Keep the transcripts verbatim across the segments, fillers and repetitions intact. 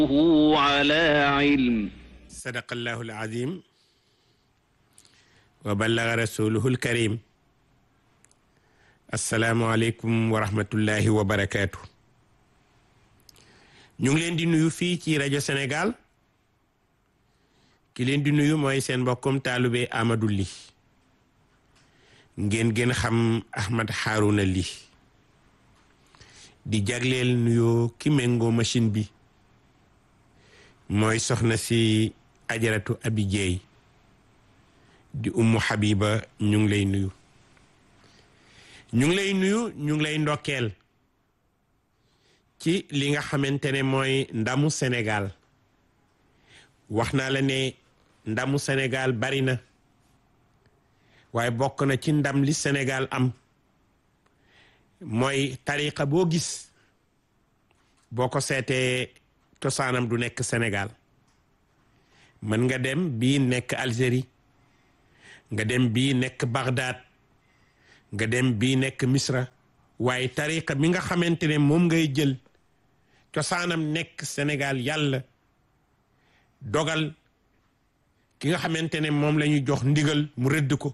على علم صدق الله العظيم وبلغ رسوله الكريم السلام عليكم ورحمة الله وبركاته ñu ngi leen di nuyu fii ci rajo Sénégal ki leen di nuyu mooy seen mbokkum taalube Amadou Ly ngeen gën xam Ahmed Harouna Ly di jagleel nuyoo ki méngoo machine bi mooy soxna si ajaratu Abi Jeey di Ummu Habiba ñu ngi lay nuyu ñu ngi lay nuyu ñu ngi lay ndokkeel ci li nga xamante ne mooy ndamu Sénégal wax naa la ne ndamu Sénégal bari na waaye bokk na ci ndam li Sénégal am mooy tariqa boo gis boo ko seetee cosaanam du nekk Sénégal mën nga dem bii nekk Algérie nga dem bii nekk Bagdad nga dem bii nekk Misra waaye tariqa mi nga xamante ne moom ngay jël cosaanam nekk Sénégal yàlla dogal ki nga xamante ne moom la ñu jox ndigal mu rëdd ko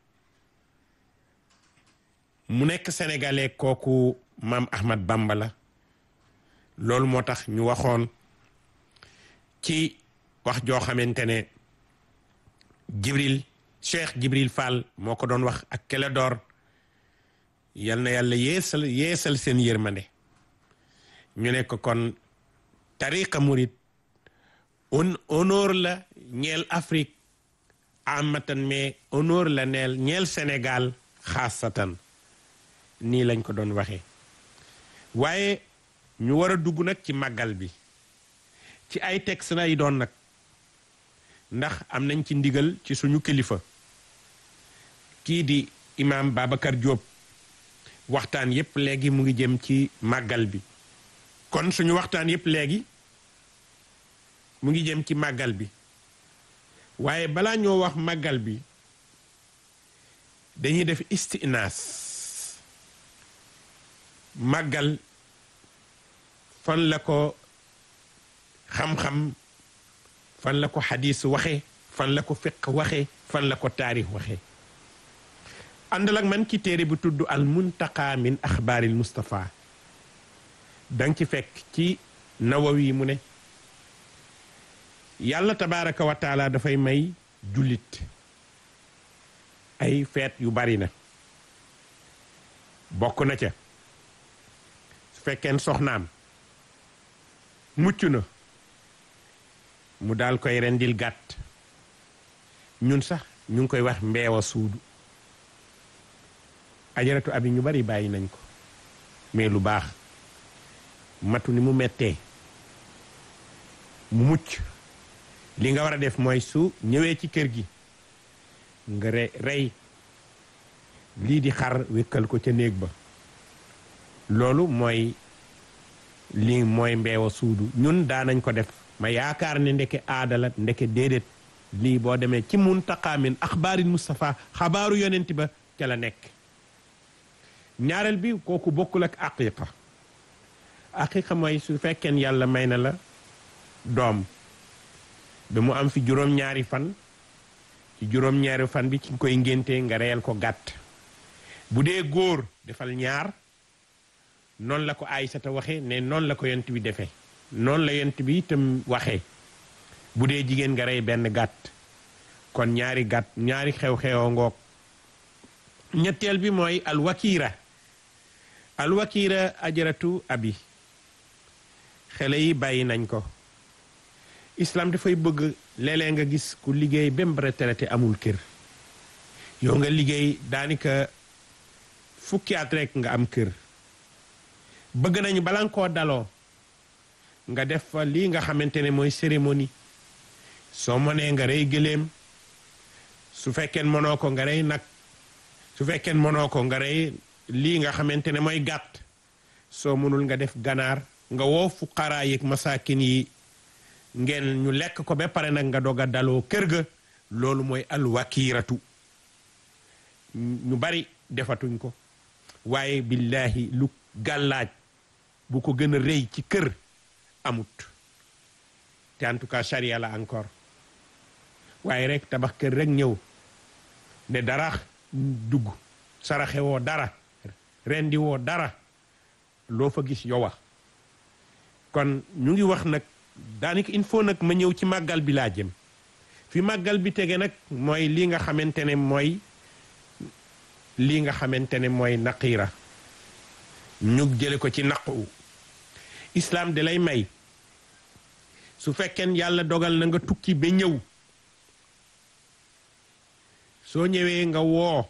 mu nekk sénégalais kooku maam Ahmad Bamba la loolu moo tax ñu waxoon ci wax joo xamante ne Jibril Cheikh Jibril Fall moo ko doon wax ak Kéledor yal na yàlla yeesal yeesal seen yërmande ñu ne ko kon tariqa murid on honneur la ñeel Afrique amatan mais honneur la neel ñeel Sénégal xaasatan nii lañ ko doon waxee waaye ñu war a dugg nag ci màggal bi ci ay texte lay doon nag ndax am nañ ci ndigal ci suñu kilifa kii di imam Babacar Diop waxtaan yépp léegi mu ngi jëm ci màggal bi kon suñu waxtaan yépp léegi mu ngi jëm ci màggal bi waaye balaa ñoo wax màggal bi dañuy def istinaas màggal fan la ko xam-xam fan la ko xadis waxe fan la ko fiq waxe fan la ko taarix waxe àndal ak man ci téere bu tudd al muntaqa min axbaaril Mustafa danga ci fekk ci Nawawi mu ne yàlla tabaraka wa taala dafay may jullit ay feet yu bari na bokk na ca su fekkeen soxnaam mucc na mu daal koy rendil gàtt ñun sax ñu ngi koy wax mbeewa suudu ajaratu abi ñu bari bàyyi nañ ko mais lu baax matu ni mu mettee mu mucc li nga war a def mooy su ñëwee ci kër gi nga re rey lii di xar wékkal ko ca néeg ba loolu mooy lii mooy mbeewa suudu ñun daanañ ko def ma yaakaar ne ndeke aadala ndeke déedéet lii boo demee ci muntaqa min axbaaril Mustafa xabaaru yonent ba ca la nekk ñaareel bi kooku bokkul ak aqiqa aqiqa mooy su fekkeen yàlla may na la doom ba mu am fi juróom-ñaari fan ci juróom-ñaari fan bi ci koy ngénte nga reyal ko gàtt bu dee góor defal ñaar noonu la ko Aysata waxe ne noonu la ko yonent bi defee noonu la yonent bi itam waxee bu dee jigéen nga rey benn gàtt kon ñaari gàtt ñaari xew-xewoo ngoog ñetteel bi mooy alwakira alwakira ajaratu abi xale yi bàyyi nañ ko islam dafay bëgg léeg-léeg nga gis ku liggéey ba mu retraité amul kër yow nga liggéey daanaka fukki at rek nga am kër bëgg nañu bala nga koo daloo nga def fa lii nga xamante ne mooy cérémonie soo mënee nga rey gëléem su fekkeen mënoo ko nga rey nag su fekkeen mënoo ko nga rey lii nga xamante ne mooy gàtt soo mënul nga def ganaar nga woo fuqaraa yeeg masaakin yi ngeen ñu lekk ko ba pare nag nga doog a daloo kër ga loolu mooy alwakiratu ñu bari defatuñ ko waaye billahi lu gàllaaj bu ko gën a rëy ci kër amut te en tout cas charia la encore waaye rek tabax kër rek ñëw ne dara dugg saraxe woo dara rendi woo dara loo fa gis yow wax kon ñu ngi wax nag daanaka il faut nag ma ñëw ci màggal bi laa jëm fi màggal bi tege nag mooy lii nga xamante ne mooy lii nga xamante ne mooy naqiira ñu jële ko ci naqu islam de lay may su fekkeen yàlla dogal na nga tukki ba ñëw soo ñëwee nga woo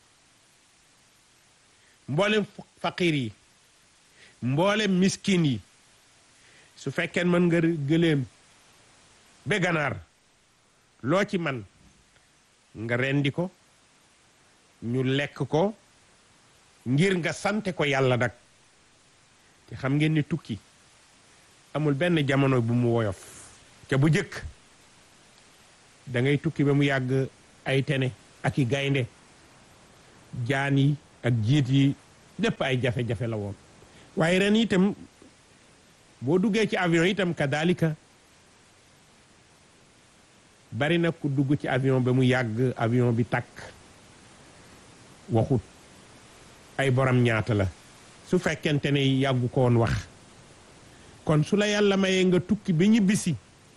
mboolem faqir yi mboolem miskin yi su fekkee mën nga gëléem ba ganaar loo ci man nga rendi ko ñu lekk ko ngir nga sante ko yàlla nag te xam ngeen ni tukki amul benn jamono bu mu woyof te bu jëkk da ngay tukki ba mu yàgg ay tene ak i gaynde jaan yi ak jiit yi lépp ay jafe-jafe la woon waaye ren itam boo duggee ci avion itam kadalika bari na ku dugg ci avion ba mu yàgg avion bi takk waxut ay borom ñaata la su fekkente ne yàggu ko woon wax kon su la yàlla mayee nga tukki ba ñibbisi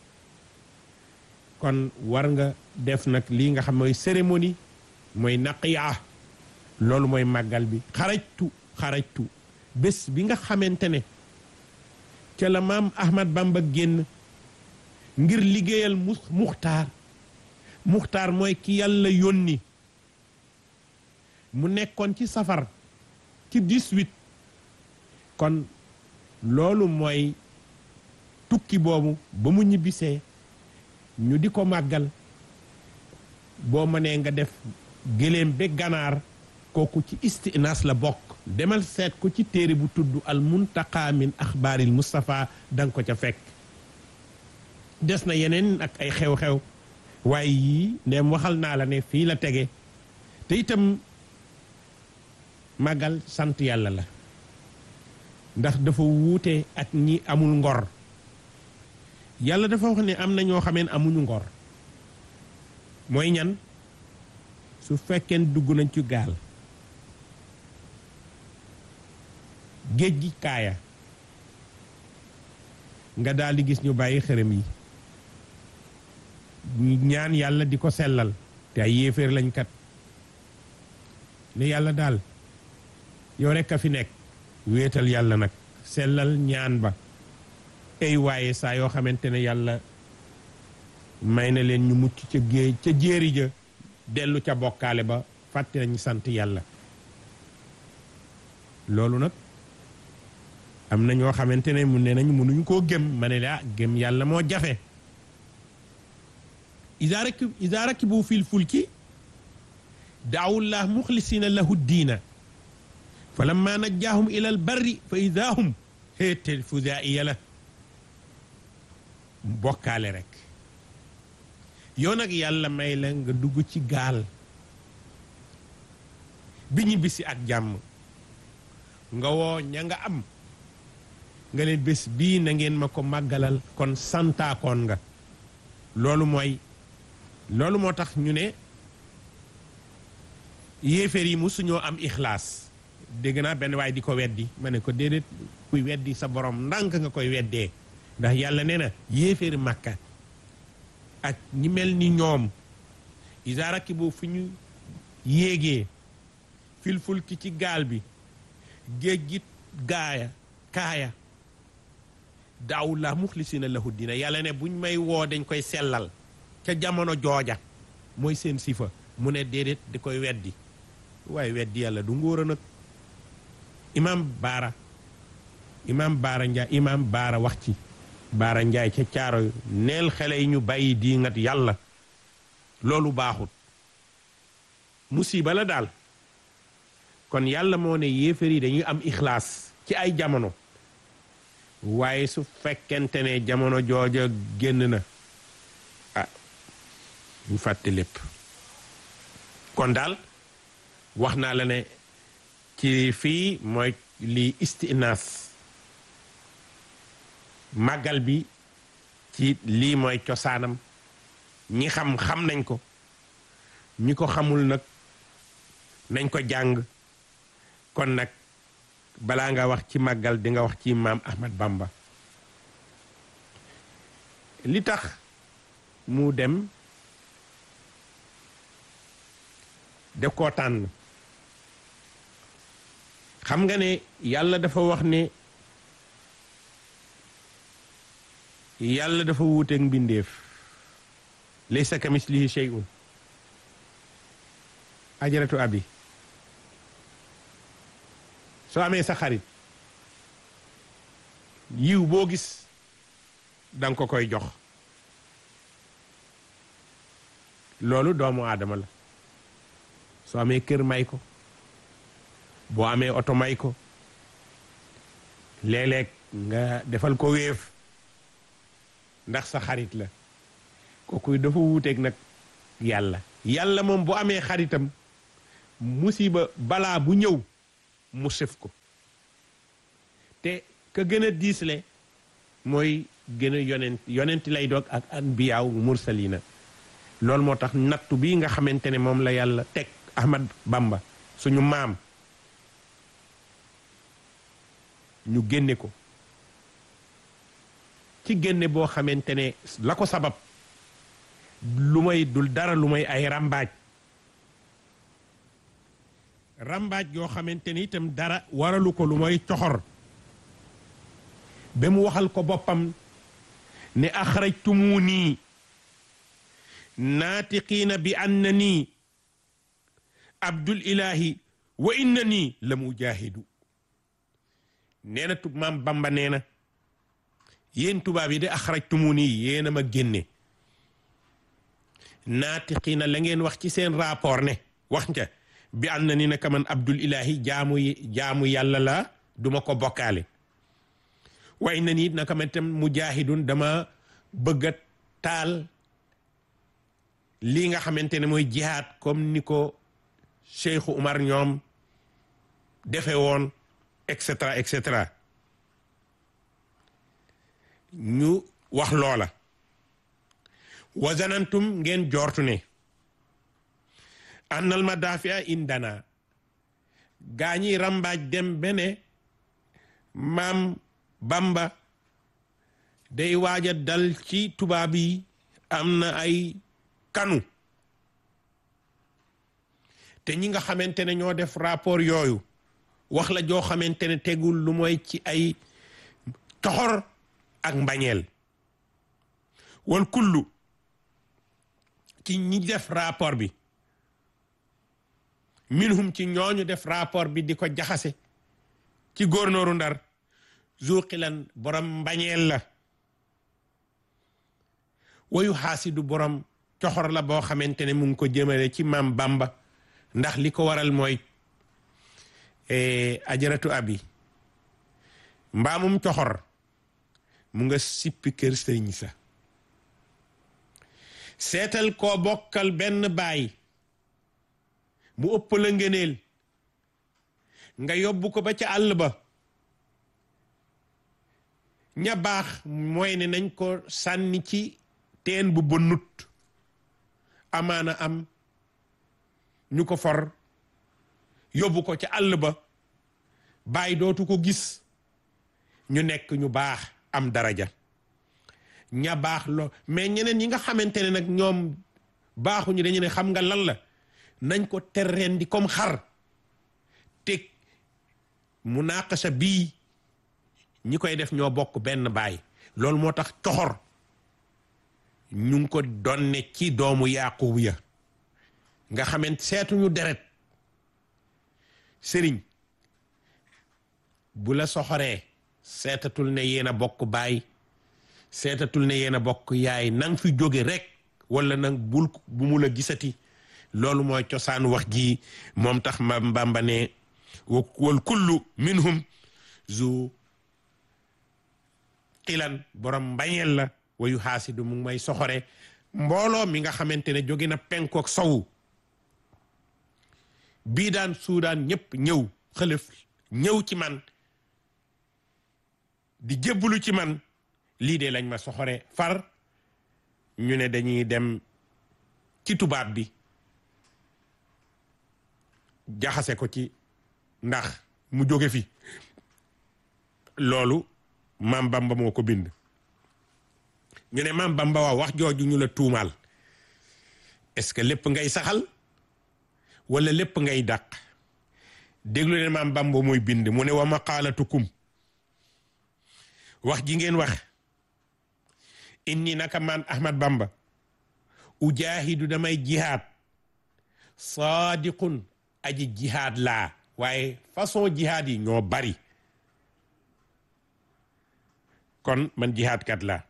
kon war nga def nag lii nga xam mooy cérémonie mooy naqiya loolu mooy màggal bi xarajtu xarajtu bés bi nga xamante ne ca la maam Ahmad Bamba génn ngir liggéeyal mu muxtaar muxtaar mooy ki yàlla yónni mu nekkoon ci safar ci dix-huit kon loolu mooy tukki boobu ba mu ñibbisee ñu di ko màggal boo mënee nga def gëléem ba ganaar kooku ci istinaas la bokk demal seet ko ci téere bu tudd al muntaqa min axbaaril Mustafa danga ko ca fekk des na yeneen ak ay xew-xew waaye yii ndeem waxal naa la ne fii la tege te itam màggal sant yàlla la ndax dafa wuute ak ñi amul ngor yàlla dafa wax ne am na ñoo xameen amuñu ngor mooy ñan su fekkeen dugg nañ ci gaal géej gi kaaya nga daal di gis ñu bàyyi xërëm yi ñaan yàlla di ko sellal te ay yéeféer lañ kat ne yàlla daal yow rekk a fi nekk wéetal yàlla nag sellal ñaan ba ay waaye saa yoo xamante ne yàlla may na leen ñu mucc ca géej ca jéeri ja dellu ca bokkaale ba fàtte nañ sant yàlla loolu nag am na ñoo xamante ne mu ne nañ mënuñ koo gëm ma ne la gëm yàlla moo jafe iza rakib iza rakibu fil fulki daawullah muxlisina lahu diina fa lamma najjaahum ila al barri fa ida hum héetel fudaiya la bokkaale rek yow nag yàlla may la nga dugg ci gaal bi ñu bisi ak jàmm nga woo ña nga am nga leen bés bii na ngeen ma ko màggalal kon santaakoon nga loolu mooy loolu moo tax ñu ne yéeféer yi musuñoo am ixlaas dégg naa benn waaye di ko weddi ma ne ko déedéet kuy weddi sa borom ndànk nga koy weddee ndax yàlla nee na yéeféeri màkka ak ñi mel ni ñoom isa rakibu fu ñu yéegee fil fulki ci gaal bi géej gi gaaya kaaya daawullah muxlisina lahu dina yàlla ne buñ may woo dañ koy sellal ca jamono jooja mooy seen sifa mu ne déedéet di koy weddi waaye weddi yàlla du ngóor a nag imam baara imam baara njaay imam baara wax ci baara njaay ca caaro neel xale yi ñu bàyyi di ngat yàlla loolu baaxut musiba la daal kon yàlla moo ne yéefar yi dañuy am ixlaas ci ay jamono waaye su fekkente ne jamono jooja génn na ah ñu fàtte lépp kon daal wax naa la ne ci fii mooy lii istinaas màggal bi ci lii mooy cosaanam ñi xam xam nañ ko ñi ko xamul nag nañ ko jàng. kon nag balaa nga wax ci màggal di nga wax ci maam Ahmad Bamba li tax mu dem def koo tànn xam nga ne yàlla dafa wax ne yàlla dafa wuuteeg mbindeef laysa kamislihi shay'un ajaratu abi soo amee sa xarit yiw boo gis danga ko koy jox loolu doomu aadama la soo amee kër may ko boo amee oto may ko léeg-léeg nga defal ko wéef ndax sa xarit la kooku dafa wuuteeg nag yàlla yàlla moom bu amee xaritam musiba balaa bu ñëw mu sëf ko te ka gën a diisle mooy gën a yonent yonent lay doog ak anbiyaaw mursalina loolu moo tax nattu bi nga xamante ne moom la yàlla teg Ahmad Bamba suñu maam ñu génne ko ci génne boo xamante ne la ko sabab lu may dul dara lu may ay rambaaj rambaaj yoo xamante ni itam dara waralu ko lu mooy coxor ba mu waxal ko boppam ne axrajtumuni naatiqiina bi annani abdul ilahi wa innani la mujahidu nee na tub maam Bamba nee na yéen tubaab yi de axrajtumuni yéen a ma génne naatiqiina la ngeen wax ci seen rapport ne wax nga bi annani naka man abdul ilahi jaamu jaamu yàlla la duma ko bokkaale wa innani naka man tam mujahidun dama bëgg a taal lii nga xamante ne mooy jihaad comme ni ko Cheikh Umar ñoom defe woon et cetera et cetera ñu wax loola wa zanantum ngeen joortu ne annal madafia indana gaa ñi rambaaj dem bene maam Bamba day waaja dal ci tubaab yi am na ay kanu te ñi nga xamante ne ñoo def rapport yooyu wax la joo xamante ne tegul lu mooy ci ay coxor ak mbañeel wal kullu ci ñi def rapport bi minhum ci ñooñu def rapport bi di ko jaxase ci góornóoru Ndar zuqilan borom mbañeel la wayu xaasidu borom coxor la boo xamante ne mu ngi ko jëmale ci maam Bamba ndax li ko waral mooy ajaratu abi mbaamum coxor mu nga sippi kër sëriñ sa seetal koo bokkal benn baay mu ëpp la ngëneel nga yóbbu ko ba ca àll ba ña baax mooy ne nañ ko sànni ci teen bu bënnut amaana am ñu ko for yóbbu ko ca àll ba bàyyi dootu ko gis ñu nekk ñu baax am daraja ña baax lo mais ñeneen ñi nga xamante ne nag ñoom baaxuñu dañu ne xam nga lan la nañ ko terrendi comme xar te mu naqasa bii ñi koy def ñoo bokk benn baay loolu moo tax coxor ñu ngi ko donne ci doomu Yaaqub ya nga xamante seetuñu deret sëriñ bu la soxoree seetatul ne yéen a bokk baay seetatul ne yéen a bokk yaay nang fi jóge rek wala nang bul bu mu la gisati loolu mooy cosaan wax ji moom tax ma Bamba ne wal kullu minhum zu xilan borom mbañeel la wayu xaasidu mu ngi may soxore mbooloo mi nga xamante ne jóge na penkook sowu bii daan suudaan ñëpp ñëw xëlëf ñëw ci man di jébbalu ci man lii de lañ ma soxore far ñu ne dañuy dem ci tubaab bi jaxase ko ci ndax mu jóge fi loolu maam Bamba moo ko bind ñu ne maam Bamba waaw wax jooju ñu la tuumaal est-ce que lépp ngay saxal wala lépp ngay dàq déglu ne maam Bamba mooy bind mu ne wa maqaalatukum wax ji ngeen wax inni naka man Ahmad Bamba ujaahidu damay jihaad saadiqun aji jihaad laa waaye façon jihaad yi ñoo bari kon man jihaad kat laa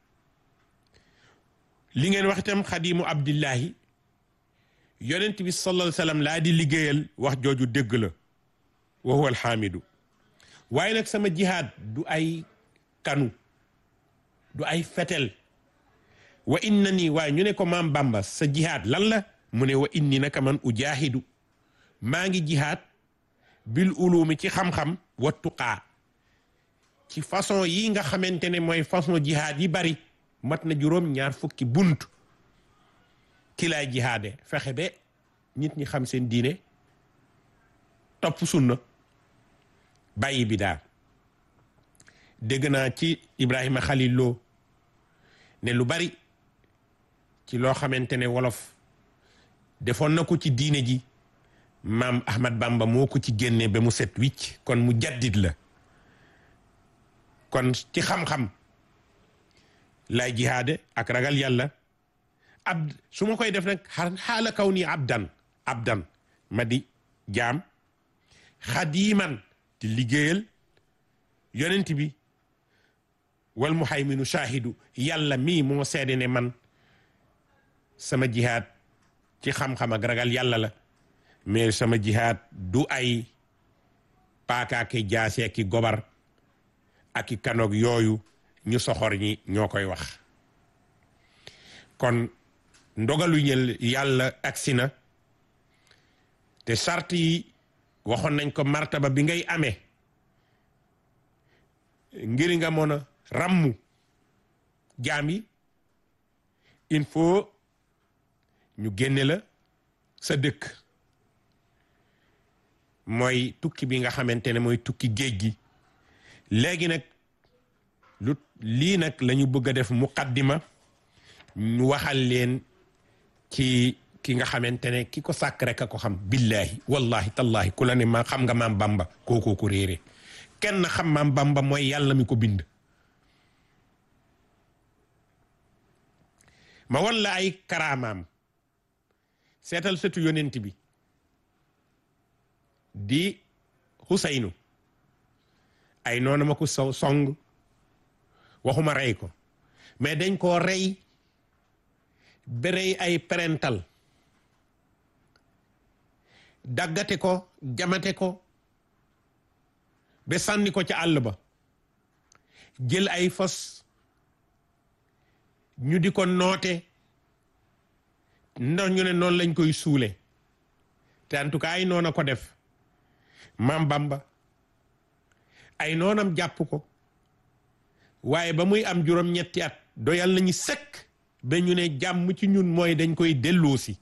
li ngeen wax itam xadimu abdillahi yonent bi sallallahu alayhi wa sallam laa di liggéeyal wax jooju dégg la wa huwa alxaamidu waaye nag sama jihaad du ay kanu du ay fetel wa inna nii waaye ñu ne ko maam Bamba sa jihaad lan la mu ne wa inni naka man ujaahidu maa ngi jihaad bil ulumi ci xam-xam wa tuqaa ci façon yi nga xamante ne mooy façon jihaad yi bari mat na juróom ñaar fukki bunt ki laay jihaade fexe ba nit ñi xam seen diine topp sunna bàyyi bidaa dégg naa ci Ibrahima Khalil Lo ne lu bari ci loo xamante ne wolof defoon na ko ci diine ji maam Ahmad Bamba moo ko ci génne ba mu set wicc kon mu jaddid la kon ci xam-xam lay jihaade ak ragal yàlla abd su ma koy def nag xaala kaw nii abdan abdan ma di jaam xadiman di liggéeyal yonent bi wal muhayminu shahidu yàlla mii moo seede ne man sama jihaad ci xam-xam ak ragal yàlla la mais sama jihaad du ay paakaaki jaase ki gobar ak i kanoog yooyu ñu soxor ñi ñoo koy wax kon ndogalu ñël yàlla agsi na te sart yi waxoon nañ ko martaba bi ngay amee ngir nga mën a ràmmu jaam yi il faut ñu génne la sa dëkk mooy tukki bi nga xamante ne mooy tukki géej gi léegi nag lu lii nag la ñu bëgg a def muqaddima ñu waxal leen ci ki nga xamante ne ki ko sàkk rek a ko xam billahi wallahi tallahi ku la ne ma xam nga maam Bamba kookoo ko réere kenn xam maam Bamba mooy yàlla mi ko bind ma walla ay karaamaam seetal sëtu yonent bi di Xuseynu ay noonu ma ko so song waxuma rey ko mais dañ koo rey ba rey ay parental daggate ko jamate ko ba sànni ko ca àll ba jël ay fos ñu di ko noote ndax ñu ne noonu lañ koy suule te en tout cas ay noona ko def maam Bamba ay noonam jàpp ko waaye ba muy am juróom ñetti at doyal nañu sëkk ba ñu ne jàmm ci ñun mooy dañ koy delloosi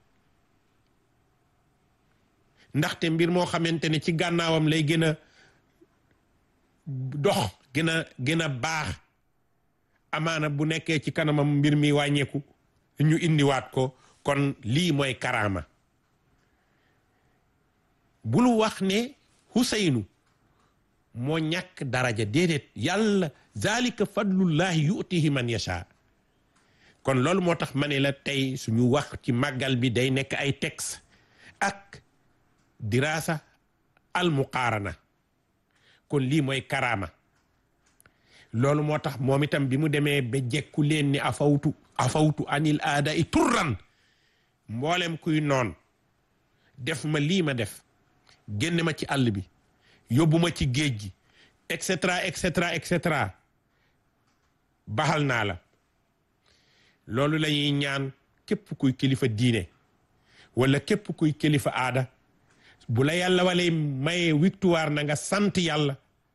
ndaxte mbir moo xamante ne ci gànnaawam lay gën a dox gën a gën a baax amaana bu nekkee ci kanamam mbir mi wàññeeku ñu indiwaat ko kon lii mooy karaama bul wax ne Huseynu moo ñàkk daraja déedéet yàlla zalika fadlullahi yu'tihi man yasha kon loolu moo tax ma ne la tey suñu wax ci màggal bi day nekk ay texte ak dirasa al muqaarana kon lii mooy karaama loolu moo tax moom itam bi mu demee ba jekku leen ni afawtu afawtu anil aada i turran mboolem kuy noon def ma lii ma def génne ma ci àll bi yóbbu ma ci géej gi et cetera et cetera et cetera baxal naa la loolu la ñuy ñaan képp kuy kilifa diine wala képp kuy kilifa aada bu la yàlla walee maye victoire na nga sant yàlla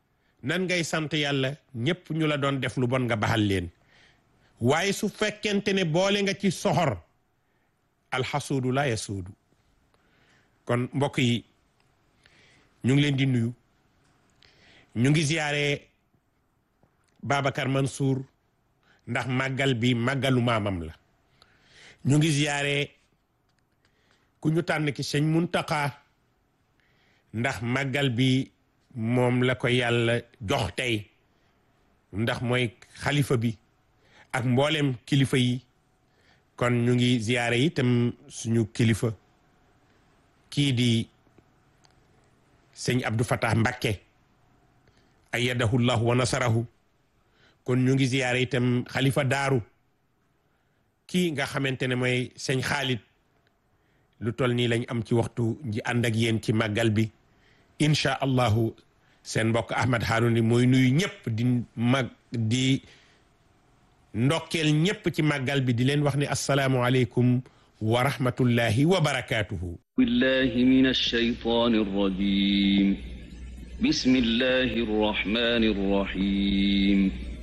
nan ngay sant yàlla ñépp ñu la doon def lu bon nga baxal leen waaye su fekkente ne boole nga ci soxor alxasuudu la yasuudu kon mbokk yi ñu ngi leen di nuyu ñu ngi ziyaare Babacar Mansour ndax màggal bi màggalu maamam la ñu ngi ziyaare ku ñu tànn ki sëñ Muntaqa ndax màggal bi moom la ko yàlla jox tey ndax mooy xalifa bi ak mboolem kilifa yi kon ñu ngi ziyaare itam suñu kilifa kii di sëñ Abdou Fatah Mbakke ayyadahu llahu wa nasarahu kon ñu ngi ziyaare itam xalifa daaru kii nga xamante ne mooy sëñ Xaalit lu toll nii lañ am ci waxtu ji ànd ak yéen ci màggal bi incha allahu seen mbokk Ahmad Harouna mooy nuyu ñëpp di mag di ndokkeel ñëpp ci màggal bi di leen wax ne assalaamu aleykum wa rahmatullahi wa barakaatuhu. billahi min ash-shaytaani r-rajiim bismillahi r-rahmaani r-rahiim